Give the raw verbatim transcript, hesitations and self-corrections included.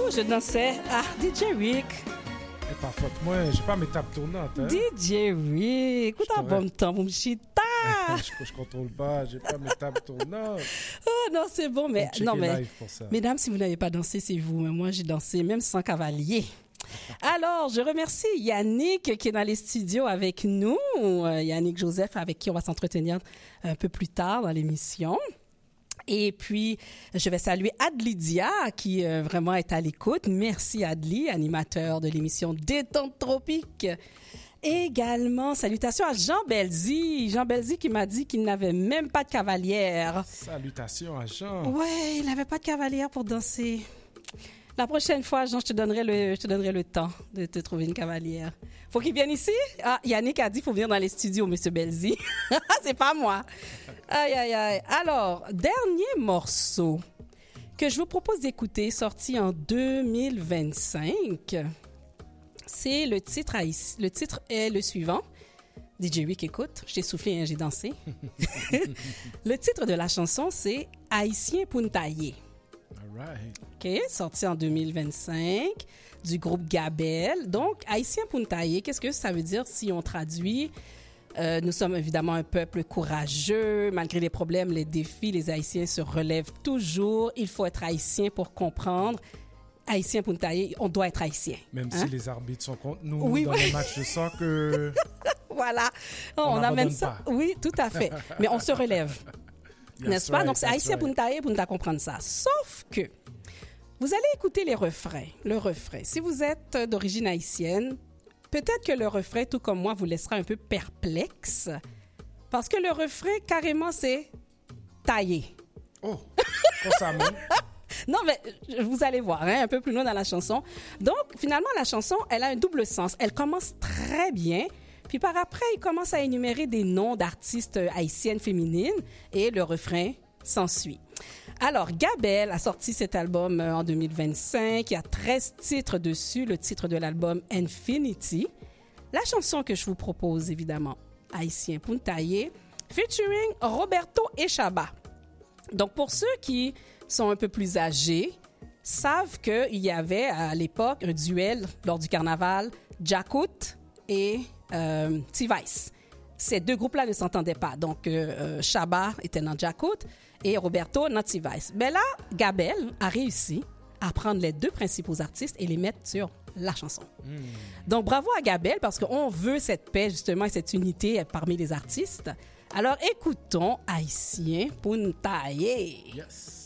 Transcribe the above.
je dansais. Ah, D J Rick. Et par faute, moi, j'ai pas mes tables tournantes. Hein? D J Rick, écoute un bon temps, mon chita. je, je contrôle pas, j'ai pas mes tables tournantes. Oh non, c'est bon, mais non, mais pour ça. Mesdames, si vous n'avez pas dansé, c'est vous. Mais moi, j'ai dansé, même sans cavalier. Alors, je remercie Yannick qui est dans les studios avec nous. Euh, Yannick Joseph, avec qui on va s'entretenir un peu plus tard dans l'émission. Et puis, je vais saluer Adlydia qui euh, vraiment est à l'écoute. Merci Adly, animateur de l'émission Détente Tropique. Également, salutations à Jean Belzy. Jean Belzy qui m'a dit qu'il n'avait même pas de cavalière. Salutations à Jean. Ouais, il n'avait pas de cavalière pour danser. La prochaine fois, Jean, je te donnerai le, je te donnerai le temps de te trouver une cavalière. Faut qu'il vienne ici? Ah, Yannick a dit qu'il faut venir dans les studios, Monsieur Belzy. C'est pas moi. Aïe, aïe, aïe. Alors, dernier morceau que je vous propose d'écouter, sorti en deux mille vingt-cinq. C'est le titre, le titre est le suivant. D J Rick, écoute, je t'ai soufflé, hein, j'ai dansé. Le titre de la chanson, c'est Haïtien Puntaye. OK, sorti en deux mille vingt-cinq, du groupe Gabel. Donc, Haïtien Puntaye, qu'est-ce que ça veut dire si on traduit? Euh, nous sommes évidemment un peuple courageux. Malgré les problèmes, les défis, les Haïtiens se relèvent toujours. Il faut être haïtien pour comprendre. Haïtien Puntaye, on doit être haïtien. Même hein? si les arbitres sont contre nous oui, dans oui. les matchs de soccer. Voilà, on, on amène ça. Pas. Oui, tout à fait. Mais on se relève. N'est-ce pas? Right, Donc, c'est Haïtien right. Puntaye pour nous comprendre ça. Sauf que vous allez écouter les refrains. Le refrain. Si vous êtes d'origine haïtienne, peut-être que le refrain, tout comme moi, vous laissera un peu perplexe. Parce que le refrain, carrément, c'est taillé. Oh, comment ça même? Non, mais vous allez voir, hein, un peu plus loin dans la chanson. Donc, finalement, la chanson, elle a un double sens. Elle commence très bien. Puis par après, il commence à énumérer des noms d'artistes haïtiennes féminines et le refrain s'ensuit. Alors, Gabel a sorti cet album en deux mille vingt-cinq. Il y a treize titres dessus. Le titre de l'album, Infinity. La chanson que je vous propose, évidemment, Haïtien Puntaye, featuring Roberto Echaba. Donc, pour ceux qui sont un peu plus âgés, savent qu'il y avait à l'époque un duel lors du carnaval, Jakut et euh, T-Vice. Ces deux groupes-là ne s'entendaient pas. Donc, euh, Chaba était dans Jakut et Roberto dans T-Vice. Mais là, Gabel a réussi à prendre les deux principaux artistes et les mettre sur la chanson. Mm. Donc, bravo à Gabel parce qu'on veut cette paix, justement, et cette unité parmi les artistes. Alors, écoutons Haïtien Puntaye. Yes.